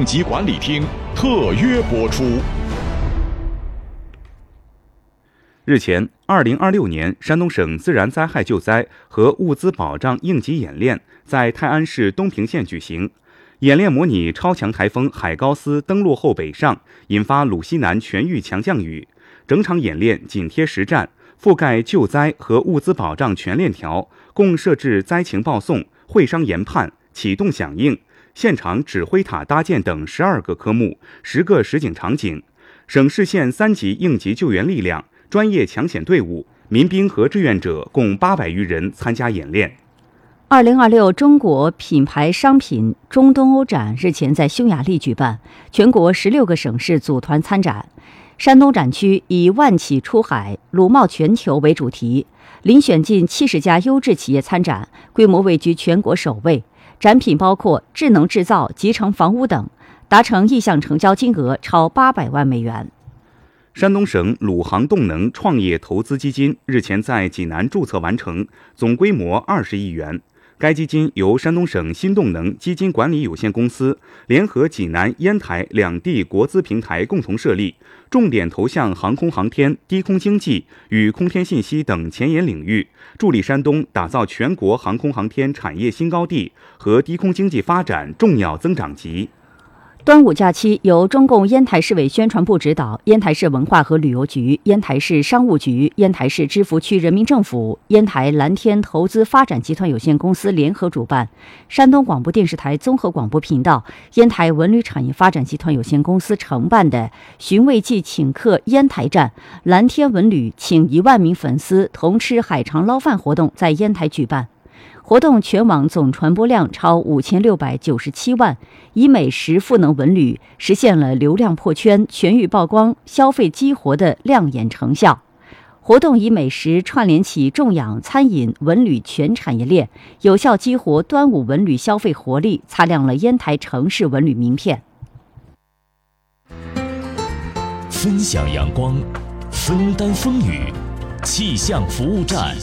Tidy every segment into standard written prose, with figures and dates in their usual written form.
应急管理厅特约播出。 日前，2026年山东省自然灾害救灾和物资保障应急演练在泰安市东平县举行。演练模拟超强台风海高斯登陆后北上，引发鲁西南全域强降雨。整场演练紧贴实战，覆盖救灾和物资保障全链条，共设置灾情报送、会商研判、启动响应、现场指挥塔搭建等12个科目，10个实景场景。省市县3级应急救援力量、专业抢险队伍、民兵和志愿者共800余人参加演练。 2026中国品牌商品中东欧展日前在匈牙利举办，全国16个省市组团参展。山东展区以万企出海，鲁贸全球为主题，遴选近70家优质企业参展，规模位居全国首位。展品包括智能制造、集成房屋等，达成意向成交金额超800万美元。 山东省鲁航动能创业投资基金日前在济南注册完成，总规模20亿元。该基金由山东省新动能基金管理有限公司联合济南、烟台两地国资平台共同设立，重点投向航空航天、低空经济与空天信息等前沿领域，助力山东打造全国航空航天产业新高地和低空经济发展重要增长极。 端午假期由中共烟台市委宣传部指导，烟台市文化和旅游局、烟台市商务局、烟台市芝罘区人民政府、烟台蓝天投资发展集团有限公司联合主办，山东广播电视台综合广播频道、烟台文旅产业发展集团有限公司承办的寻味记请客烟台站蓝天文旅请1万名粉丝同吃海肠捞饭活动在烟台举办。活动全网总传播量超5697万，以美食赋能文旅，实现了流量破圈、全域曝光、消费激活的亮眼成效。活动以美食串联起重养餐饮文旅全产业链，有效激活端午文旅消费活力，擦亮了烟台城市文旅名片。 分享阳光，分担风雨，气象服务站。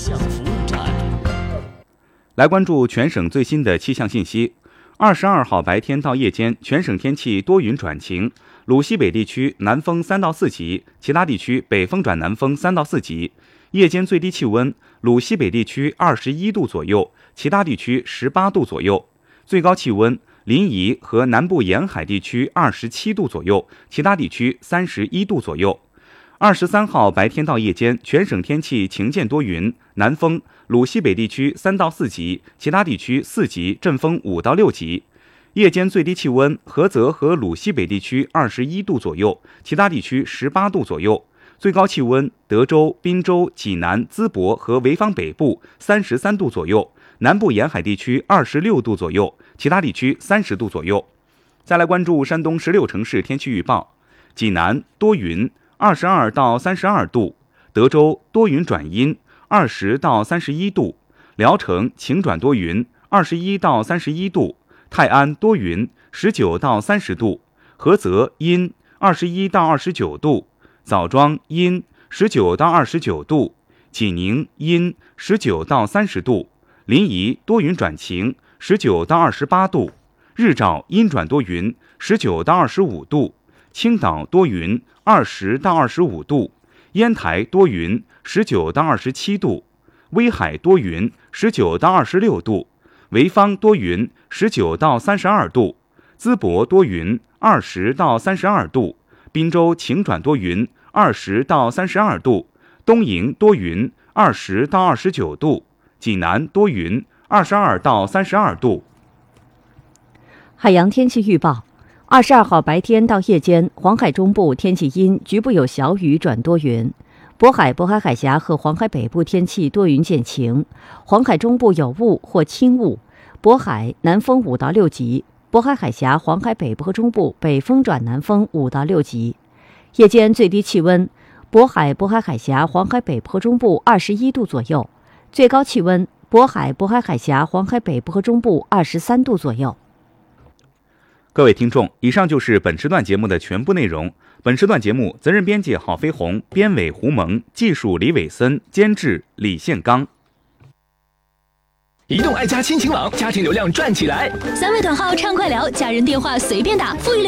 来关注全省最新的气象信息。22号白天到夜间，全省天气多云转晴，鲁西北地区南风3到4级，其他地区北风转南风3到4级。夜间最低气温，鲁西北地区21度左右，其他地区18度左右。最高气温，临沂和南部沿海地区27度左右，其他地区31度左右。23号白天到夜间，全省天气晴间多云，南风，鲁西北地区3到4级，其他地区4级，阵风5到6级。夜间最低气温，菏泽和鲁西北地区21度左右，其他地区18度左右。最高气温，德州、滨州、济南、淄博和潍坊北部33度左右，南部沿海地区26度左右，其他地区30度左右。再来关注山东16城市天气预报。济南多云，22到32度，德州多云转阴，20到31度，聊城晴转多云，21到31度，泰安多云，19到30度，菏泽阴，21到29度，枣庄阴，19到29度，济宁阴，19到30度，临沂多云转晴，19到28度，日照阴转多云，19到25度，青岛多云20到25度，烟台多云19到27度，威海多云19到26度，潍坊多云19到32度，淄博多云20到32度，滨州晴转多云20到32度，东营多云20到29度，济南多云22到32度。 海洋天气预报：22号白天到夜间，黄海中部天气阴，局部有小雨转多云；渤海、渤海海峡和黄海北部天气多云见晴，黄海中部有雾或轻雾；渤海南风5到6级，渤海海峡、黄海北部和中部北风转南风5到6级。夜间最低气温，渤海、渤海海峡、黄海北部和中部21度左右；最高气温，渤海、渤海海峡、黄海北部和中部23度左右。 各位听众，以上就是本时段节目的全部内容。本时段节目责任编辑郝飞鸿，编委胡萌，技术李伟森，监制李宪刚。 移动爱家亲情网，家庭流量赚起来！ 3位短号畅快聊，家人电话随便打，富裕